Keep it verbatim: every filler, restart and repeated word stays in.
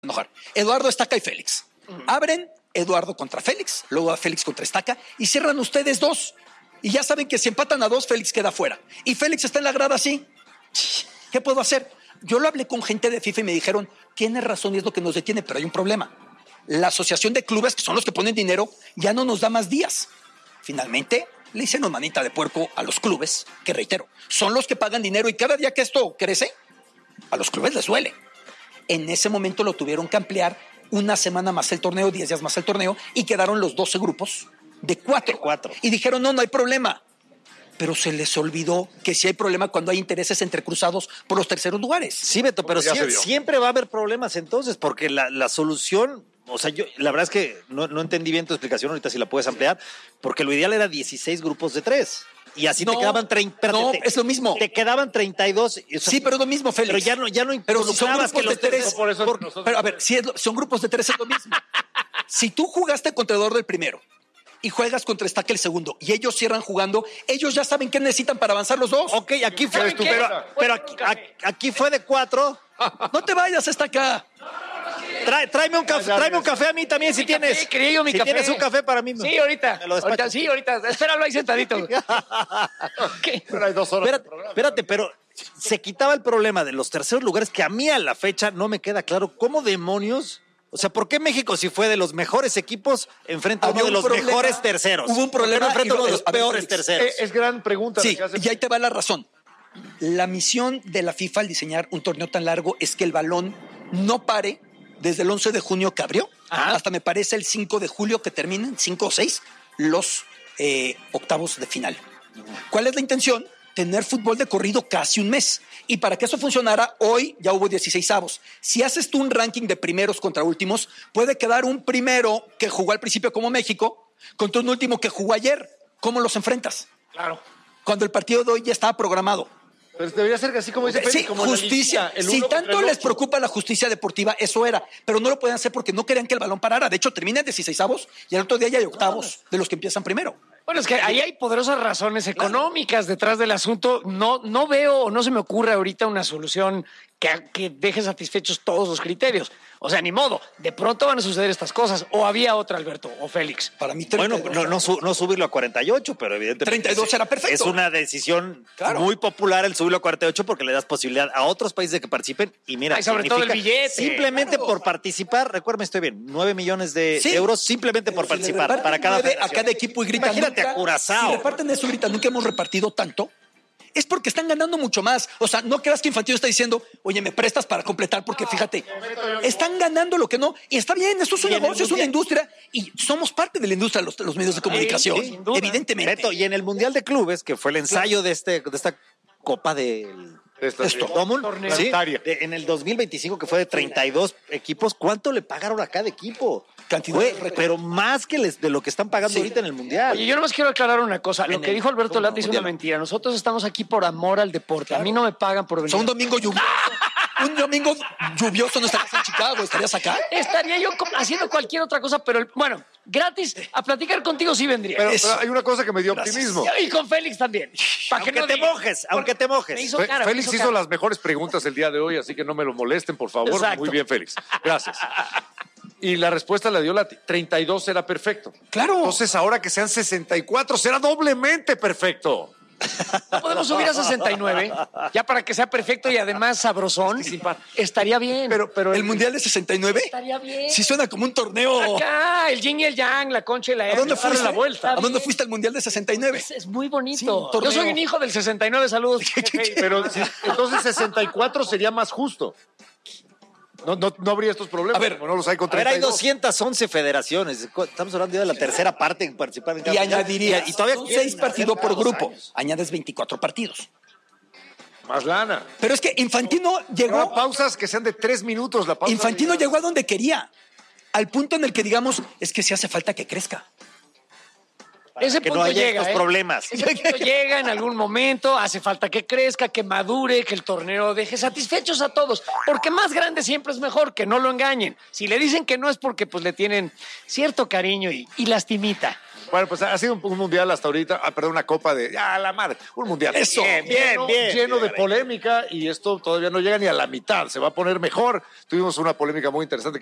enojar. Eduardo, Estaca y Félix. Uh-huh. Abren Eduardo contra Félix, luego a Félix contra Estaca y cierran ustedes dos. Y ya saben que si empatan a dos, Félix queda fuera. Y Félix está en la grada así. ¿Qué puedo hacer? Yo lo hablé con gente de FIFA y me dijeron, tienes razón y es lo que nos detiene, pero hay un problema. La asociación de clubes, que son los que ponen dinero, ya no nos da más días. Finalmente, le hicieron manita de puerco a los clubes, que reitero, son los que pagan dinero y cada día que esto crece, a los clubes les duele. En ese momento lo tuvieron que ampliar una semana más el torneo, diez días más el torneo, y quedaron los doce grupos de cuatro. De cuatro. Y dijeron, no, no hay problema. Pero se les olvidó que sí hay problema cuando hay intereses entrecruzados por los terceros lugares. Sí, Beto, pero siempre, siempre va a haber problemas entonces, porque la, la solución... O sea, yo la verdad es que no, no entendí bien tu explicación, ahorita si la puedes ampliar, porque lo ideal era dieciséis grupos de tres. Y así no, te quedaban treinta. No, te, es lo mismo. Te quedaban treinta y dos. O sea, sí, pero es lo mismo, Félix. Pero ya no, ya no pero si son grupos que los de tres. tres Por eso por, nosotros... Pero a ver, si es lo, son grupos de tres es lo mismo. Si tú jugaste contra Eduardo el primero y juegas contra Estaca el segundo y ellos cierran jugando, ellos ya saben qué necesitan para avanzar los dos. Ok, aquí fue, tú, pero, pero aquí, aquí fue de cuatro. No te vayas, Estaca. Trae, tráeme, un café, tráeme un café a mí también si tienes. Café, quería yo mi si café. tienes un café para mí. Sí, ahorita. ahorita sí, ahorita. Espéralo ahí sentadito. Okay. Pero hay dos horas. Espérate, espérate, pero se quitaba el problema de los terceros lugares que a mí a la fecha no me queda claro cómo demonios. O sea, ¿por qué México, si fue de los mejores equipos, enfrenta a uno de los problema, mejores terceros? Hubo un problema enfrenta a uno de los ver, peores terceros. Es, es gran pregunta. Sí, y ahí te va la razón. La misión de la FIFA al diseñar un torneo tan largo es que el balón no pare desde el once de junio que abrió, Ajá. hasta me parece el cinco de julio que terminan, cinco o seis, los eh, octavos de final. ¿Cuál es la intención? Tener fútbol de corrido casi un mes. Y para que eso funcionara, hoy ya hubo dieciseisavos. Si haces tú un ranking de primeros contra últimos, puede quedar un primero que jugó al principio como México contra un último que jugó ayer. ¿Cómo los enfrentas? Claro. Cuando el partido de hoy ya estaba programado. Pero debería ser así como dice Félix, sí, como justicia. El si tanto les preocupa la justicia deportiva, eso era. Pero no lo pueden hacer porque no querían que el balón parara. De hecho, terminan dieciseisavos y el otro día ya hay octavos de los que empiezan primero. Bueno, es que ahí hay poderosas razones económicas detrás del asunto. No, no veo o no se me ocurre ahorita una solución que, que deje satisfechos todos los criterios. O sea, ni modo. De pronto van a suceder estas cosas. ¿O había otra, Alberto? ¿O Félix? Para mí, treinta y dos. Bueno, no, no, su, no subirlo a cuarenta y ocho, pero evidentemente... treinta y dos era perfecto. Es una decisión claro. muy popular el subirlo a cuarenta y ocho porque le das posibilidad a otros países de que participen. Y mira, Ay, sobre todo el billete. Simplemente claro. por participar, recuérdame, estoy bien, nueve millones de sí. euros simplemente por pero participar. Si para cada a cada equipo y gritan. Imagínate nunca, a Curazao. Si reparten eso ahorita, nunca hemos repartido tanto. Es porque están ganando mucho más. O sea, no creas que Infantino está diciendo, oye, me prestas para completar, porque fíjate, están ganando lo que no. Y está bien, esto es un negocio, es una industria. Y somos parte de la industria, los, los medios de comunicación, sí, evidentemente. Beto, y en el Mundial de Clubes, que fue el ensayo de, este, de esta Copa del... Esto, Esto, sí, de, en el dos mil veinticinco, que fue de treinta y dos equipos, ¿cuánto le pagaron a cada equipo? Cantidad fue, pero más que les, de lo que están pagando sí. ahorita en el Mundial. Oye, yo nomás quiero aclarar una cosa. Lo en que el, dijo Alberto Lati es una mentira. Nosotros estamos aquí por amor al deporte. Claro. A mí no me pagan por venir. O sea, un domingo lluvioso. Un domingo lluvioso no estarías en Chicago, estarías acá. Estaría yo haciendo cualquier otra cosa, pero bueno, gratis, a platicar contigo sí vendría. Pero, pero hay una cosa que me dio Gracias. optimismo. Y con Félix también. Aunque que no te diga. mojes, aunque te mojes. Hizo cara, Félix hizo, hizo cara. las mejores preguntas el día de hoy, así que no me lo molesten, por favor. Exacto. Muy bien, Félix. Gracias. Y la respuesta la dio Lati. treinta y dos era perfecto. Claro. Entonces, ahora que sean sesenta y cuatro, será doblemente perfecto. ¿No podemos subir a sesenta y nueve? Ya para que sea perfecto y además sabrosón. Estaría bien. Pero, pero el, el Mundial de sesenta y nueve. Estaría bien. Sí suena como un torneo. Acá, el yin y el yang, la concha y la ¿A dónde fuiste? La vuelta. ¿A dónde fuiste al Mundial de sesenta y nueve? Es, es muy bonito. Sí, yo soy un hijo del sesenta y nueve, saludos. Pero si, entonces sesenta y cuatro sería más justo. No, no, no habría estos problemas. A ver, no los hay con a ver, hay doscientas once federaciones. Estamos hablando de la tercera parte en participar en cada Y añadiría, y todavía son seis partidos por grupo. Años. Añades veinticuatro partidos. Más lana. Pero es que Infantino llegó. No, pausas que sean de tres minutos. La pausa Infantino llegó a donde quería. Al punto en el que digamos, es que sí hace falta que crezca. Ese que punto no haya llega, estos ¿eh? problemas. Ese punto llega en algún momento, hace falta que crezca, que madure, que el torneo deje satisfechos a todos, porque más grande siempre es mejor, que no lo engañen. Si le dicen que no es porque pues le tienen cierto cariño y, y lastimita. Bueno, pues ha sido un, un mundial hasta ahorita, ah, perdón, una copa de, ya, la madre, un mundial. Eso, bien, bien, lleno, bien. lleno bien, de polémica y esto todavía no llega ni a la mitad, se va a poner mejor. Tuvimos una polémica muy interesante